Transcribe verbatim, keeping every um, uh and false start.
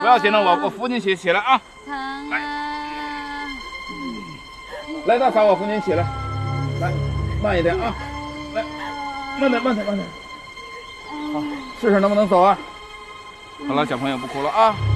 不要紧了，我我扶你起起来啊！ 疼啊！ 来，大嫂，我扶你起来，来，慢一点啊，来，慢点，慢点，慢点。好，试试能不能走啊？好了，小朋友不哭了啊。